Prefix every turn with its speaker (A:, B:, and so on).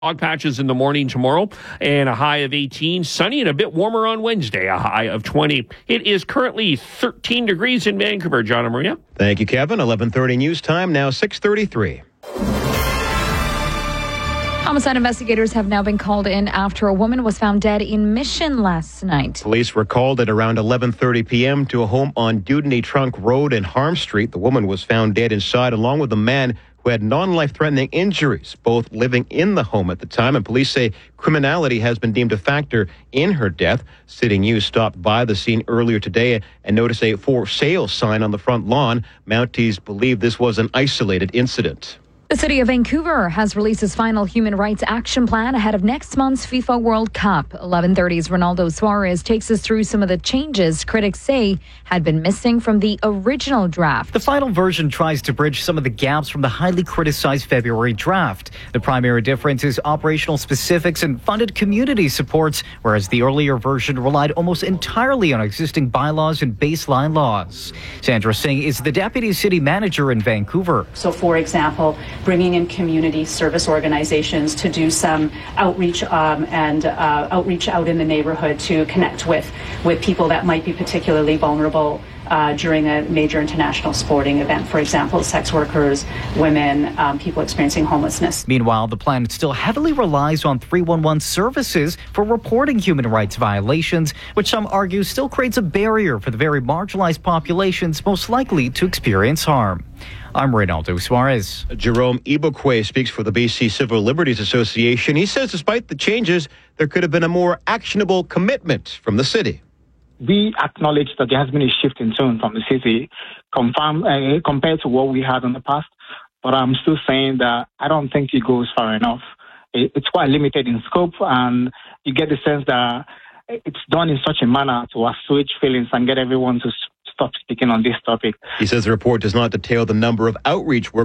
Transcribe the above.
A: Fog patches in the morning tomorrow and a high of 18. Sunny and a bit warmer on Wednesday, a high of 20. It is currently 13 degrees in Vancouver. John and Maria.
B: Thank you, Kevin. 11:30 news time, now 6:33.
C: Homicide investigators have now been called in after a woman was found dead in Mission last night.
B: Police were called at around 11:30 p.m. to a home on Dewdney Trunk Road in Harm Street. The woman was found dead inside along with a man who had non-life-threatening injuries, both living in the home at the time. And police say criminality has been deemed a factor in her death. City News stopped by the scene earlier today and noticed a for sale sign on the front lawn. Mounties believe this was an isolated incident.
C: The City of Vancouver has released its final human rights action plan ahead of next month's FIFA World Cup. 11:30's Ronaldo Suarez takes us through some of the changes critics say had been missing from the original draft.
D: The final version tries to bridge some of the gaps from the highly criticized February draft. The primary difference is operational specifics and funded community supports, whereas the earlier version relied almost entirely on existing bylaws and baseline laws. Sandra Singh is the deputy city manager in Vancouver.
E: So, for example, bringing in community service organizations to do some outreach outreach out in the neighborhood to connect with people that might be particularly vulnerable during a major international sporting event. For example, sex workers, women, people experiencing homelessness.
D: Meanwhile, the plan still heavily relies on 311 services for reporting human rights violations, which some argue still creates a barrier for the very marginalized populations most likely to experience harm. I'm Ronaldo Suarez.
B: Jerome Ibokwe speaks for the BC Civil Liberties Association. He says despite the changes, there could have been a more actionable commitment from the city.
F: We acknowledge that there has been a shift in tone from the city compared to what we had in the past. But I'm still saying that I don't think it goes far enough. It's quite limited in scope, and you get the sense that it's done in such a manner to assuage feelings and get everyone to stop speaking on this topic.
B: He says the report does not detail the number of outreach work